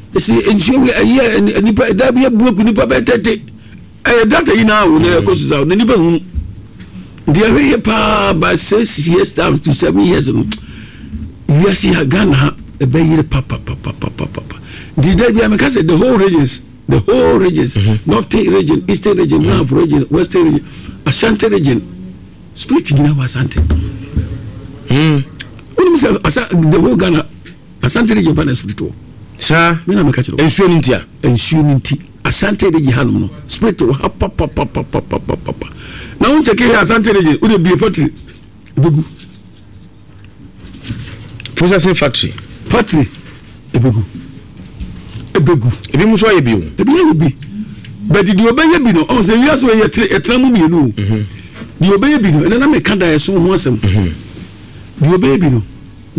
see ensure we a nipa that be a book nipa betete data ina wo na kosusa na nipa hu dia we pa by 6 years down to 7 years we see Ghana e be yire papa the day be am say the whole regions northern region, eastern region, north region, western region, Ashanti region spirit gina wa Ashanti when me say the whole Ghana Ashanti region pa na spirit sir me na me catch ensuo ninti Asante region hanum no spirit wa papa na won check here Asante region we dey be factory ebegu processing factory ebegu ebi muso aye bi o ebi but di obeye bi no on say we aso ye etramu mi no di obeye bi no na me kada ye so ho asem di obeye bi no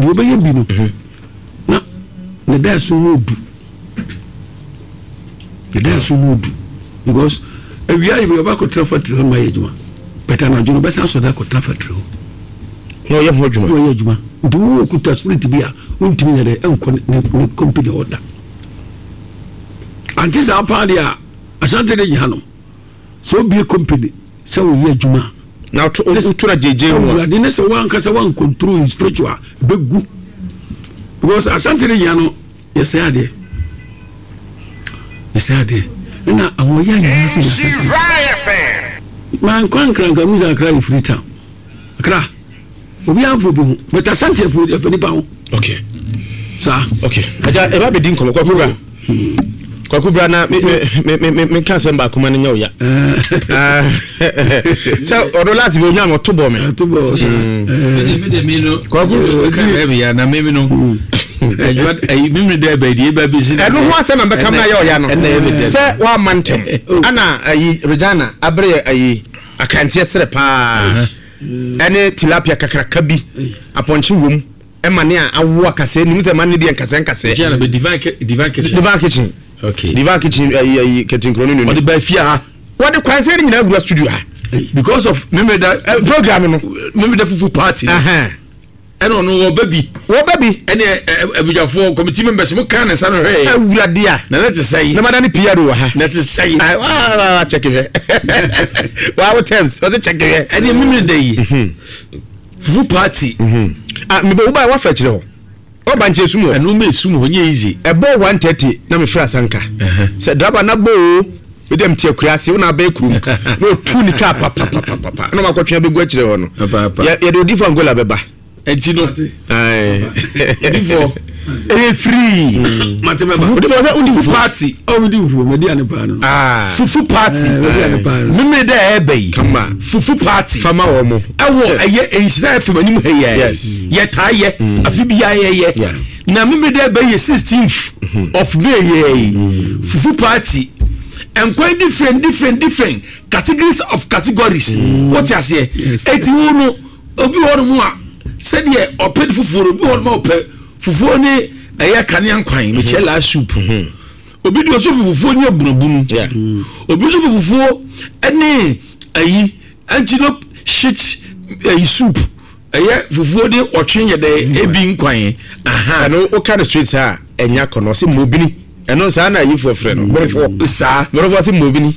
na ne da so no du because we are able to transfer to my ejuma but ana jono besa so da ko transfer to no ye ho ejuma do ku ta spirit bia untimi ne de enko ne company order anti sa pa dia Asante de hanom so be company so we ejuma now to na jeje wo ade ne se wan kasa wan control spiritual begu because Asante de hano yes ade na awon ya nya so man kwankranka muza akra free town akra obi anfo bi but Asante for the pound okay sir okay aja e ba be din komo kwakubra na me kan semba kuma nya oya so odo lati be onya mo to bo me me no kwakubra ka be ya na me no ejwa mimi de ba die ba bi sin eno ho asema be kam na ya oya no se wa mantem ana Regina abre akantie sere pa ene tilapia kakraka bi aponchi wom emane a awo akase ni muse man ne de nkase ya na be divine kitchen okay divine kitchen kitchen krono no what by fear ha what the kwan say ni na gura studio ha because of remember that program no remember the fufu party eno no wo baby ene abujafo committee members mo kan na no he awurade a na let say na madani piaro wa ha let say wa check it wa terms what check it ene remember day fufu party me be wo ba wa fa kire ho o ba nche sumo eno me sumo onye easy ebo 130 na me fra sanka se draba na bo we dem tie kurase una ba kurum no tu ni ka papa no makotwe be gu akire ho no ye do difo Angola beba entino difo free matema fufu party o di fufu mediane pa no fufu party mediane pa no me de ebe kama fufu party fama wo mo ewo eye enhira fam anim he ye taye afibia ye na me de ebe 16th of May fufu party and quite different categories of categories what you say eti wo no obi wo no a said ye oped fufu obi wo no oped fufu ni eye kanian kwan me chela soup obi do so fufu ni aburobunu obi so fufu ene ayi antelope shit soup eye fufu ni otwen ye de ebi nkwan no o kind of streets ha enya kono se mobini eno sa na ayi fo frɛ no borofo sa borofo se mobini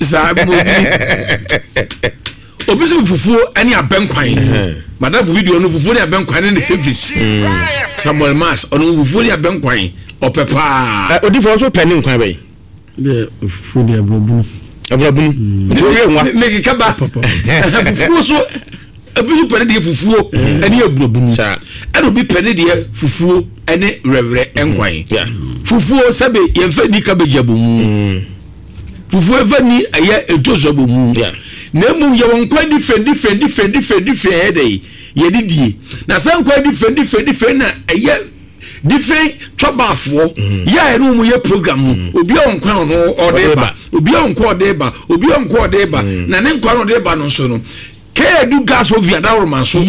obi so fufu ene abenkwan madam for video no fufu ni abenkwan ne favorite Samuel Mas ono fufu ni abenkwan opepa odifo so pɛ ne nkwan bɛyi de fufu ni abrobunu to ye nwa me kaba fufu so obi so pɛ ne fufu ene abrobunu sa ene obi pɛ ne de fufu ene rewre enkwan fufu sabe yemfa ni cabbage abomu fufu efa ni aya etoso abomu na mu ye won kwa different headache ye didie na san kwa different na aya different chobafo ya enu mu ye program no obi on kwa no odeba obi on kwa odeba na ne kwa no odeba no so no ke du gas ovia da roman so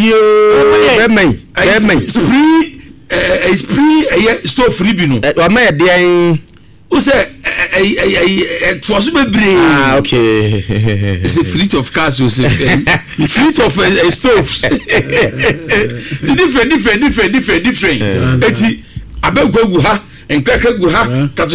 spree stove free bi no wa ma de o say for so bebre okay it's a fleet of cars o say fleet of stoves different eti abegwa gu ha enkaka gu ha